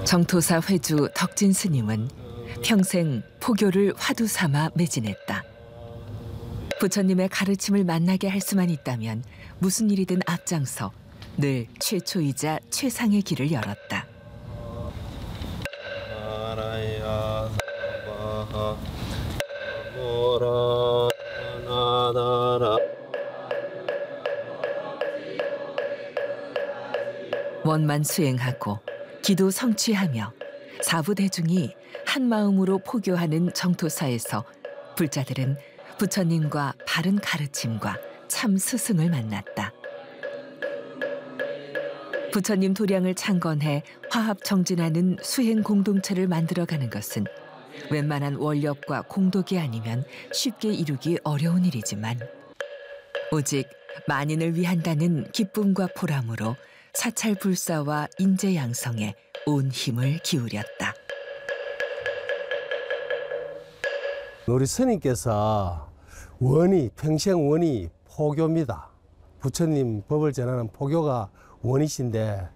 정토사 회주 덕진 스님은 평생 포교를 화두 삼아 매진했다. 부처님의 가르침을 만나게 할 수만 있다면 무슨 일이든 앞장서 늘 최초이자 최상의 길을 열었다. 원만 수행하고 기도 성취하며 사부대중이 한 마음으로 포교하는 정토사에서 불자들은 부처님과 바른 가르침과 참 스승을 만났다. 부처님 도량을 창건해 화합 정진하는 수행 공동체를 만들어가는 것은 웬만한 원력과 공덕이 아니면 쉽게 이루기 어려운 일이지만 오직 만인을 위한다는 기쁨과 보람으로 사찰 불사와 인재 양성에 온 힘을 기울였다. 우리 스님께서 평생 원이 포교입니다. 부처님 법을 전하는 포교가 원이신데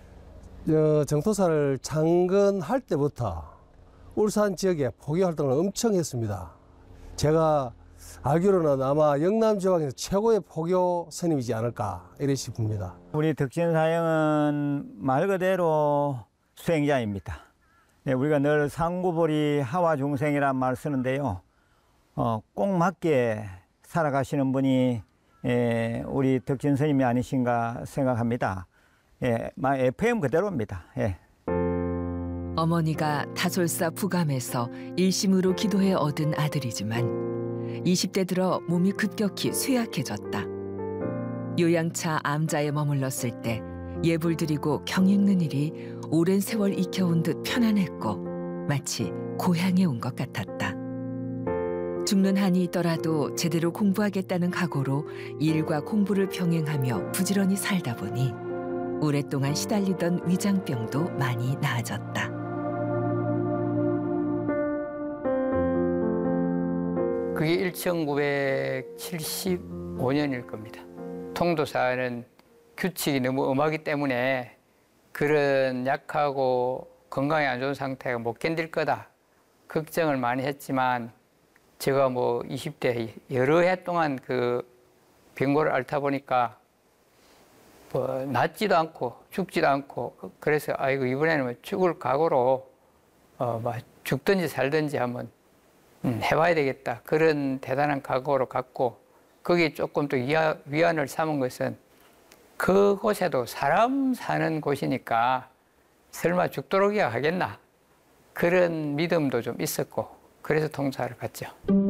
정토사를 창건할 때부터 울산 지역에 포교 활동을 엄청 했습니다. 제가 알기로는 아마 영남 지방에서 최고의 포교 스님이지 않을까 이래 싶습니다. 우리 덕진 사형은 말 그대로 수행자입니다. 우리가 늘 상구보리 하와 중생이란 말 쓰는데요. 꼭 맞게 살아가시는 분이 우리 덕진 스님이 아니신가 생각합니다. FM 그대로입니다. 어머니가 다솔사 부감에서 일심으로 기도해 얻은 아들이지만 20대 들어 몸이 급격히 쇠약해졌다. 요양차 암자에 머물렀을 때 예불 드리고 경 읽는 일이 오랜 세월 익혀온 듯 편안했고 마치 고향에 온 것 같았다. 죽는 한이 있더라도 제대로 공부하겠다는 각오로 일과 공부를 병행하며 부지런히 살다 보니 오랫동안 시달리던 위장병도 많이 나아졌다. 그게 1975년일 겁니다. 통도사는 규칙이 너무 엄하기 때문에 그런 약하고 건강이 안 좋은 상태가 못 견딜 거다. 걱정을 많이 했지만 제가 20대 여러 해 동안 그 병고를 앓다 보니까 낫지도 않고 죽지도 않고 그래서 아이고 이번에는 죽을 각오로 죽든지 살든지 한번 해봐야 되겠다. 그런 대단한 각오로 갔고 거기에 조금 또 위안을 삼은 것은 그곳에도 사람 사는 곳이니까 설마 죽도록이야 하겠나 그런 믿음도 좀 있었고 그래서 통사를 갔죠.